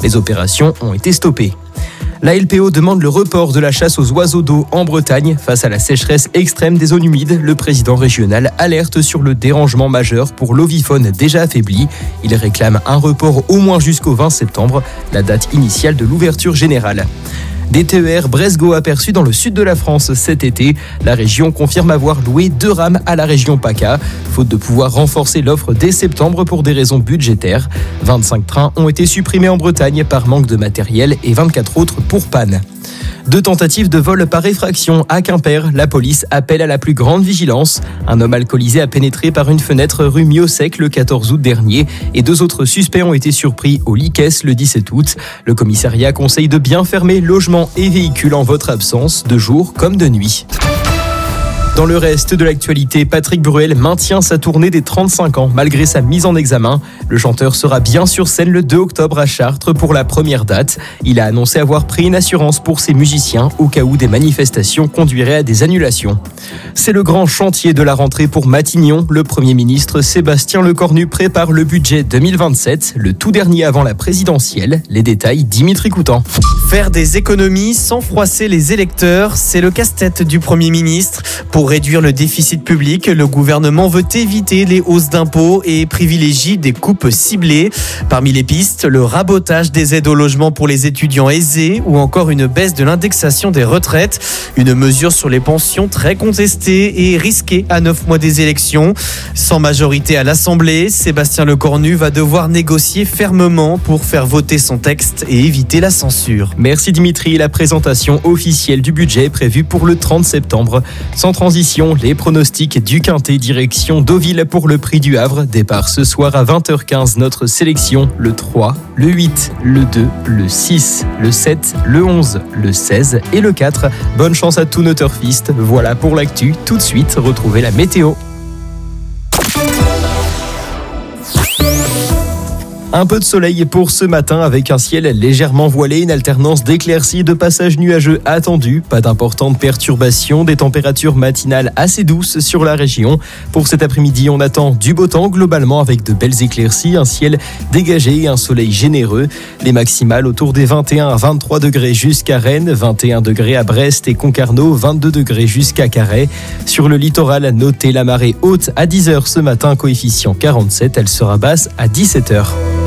Les opérations ont été stoppées. La LPO demande le report de la chasse aux oiseaux d'eau en Bretagne. Face à la sécheresse extrême des zones humides, le président régional alerte sur le dérangement majeur pour l'ovifaune déjà affaiblie. Il réclame un report au moins jusqu'au 20 septembre, la date initiale de l'ouverture générale. Des TER Bresgo aperçus dans le sud de la France cet été. La région confirme avoir loué 2 rames à la région PACA, faute de pouvoir renforcer l'offre dès septembre pour des raisons budgétaires. 25 trains ont été supprimés en Bretagne par manque de matériel et 24 autres pour panne. 2 tentatives de vol par effraction à Quimper. La police appelle à la plus grande vigilance. Un homme alcoolisé a pénétré par une fenêtre rue Miossec le 14 août dernier et 2 autres suspects ont été surpris au Liquès le 17 août. Le commissariat conseille de bien fermer logements et véhicules en votre absence, de jour comme de nuit. Dans le reste de l'actualité, Patrick Bruel maintient sa tournée des 35 ans malgré sa mise en examen. Le chanteur sera bien sur scène le 2 octobre à Chartres pour la première date. Il a annoncé avoir pris une assurance pour ses musiciens au cas où des manifestations conduiraient à des annulations. C'est le grand chantier de la rentrée pour Matignon. Le Premier ministre Sébastien Lecornu prépare le budget 2027, le tout dernier avant la présidentielle. Les détails, Dimitri Coutan. Faire des économies sans froisser les électeurs, c'est le casse-tête du Premier ministre. Pour réduire le déficit public, le gouvernement veut éviter les hausses d'impôts et privilégie des coupes ciblées. Parmi les pistes, le rabotage des aides au logement pour les étudiants aisés ou encore une baisse de l'indexation des retraites. Une mesure sur les pensions très contestée et risquée à 9 mois des élections. Sans majorité à l'Assemblée, Sébastien Lecornu va devoir négocier fermement pour faire voter son texte et éviter la censure. Merci Dimitri. La présentation officielle du budget est prévue pour le 30 septembre. Sans transition, les pronostics du Quintet direction Deauville pour le Prix du Havre. Départ ce soir à 20h15. Notre sélection, le 3, le 8, le 2, le 6, le 7, le 11, le 16 et le 4. Bonne chance à tous nos turfistes. Voilà pour l'actu. Tout de suite, retrouvez la météo. Un peu de soleil pour ce matin avec un ciel légèrement voilé, une alternance d'éclaircies et de passages nuageux attendus. Pas d'importantes perturbations, des températures matinales assez douces sur la région. Pour cet après-midi, on attend du beau temps globalement avec de belles éclaircies, un ciel dégagé et un soleil généreux. Les maximales autour des 21 à 23 degrés jusqu'à Rennes, 21 degrés à Brest et Concarneau, 22 degrés jusqu'à Carhaix. Sur le littoral, notez la marée haute à 10h ce matin, coefficient 47, elle sera basse à 17h.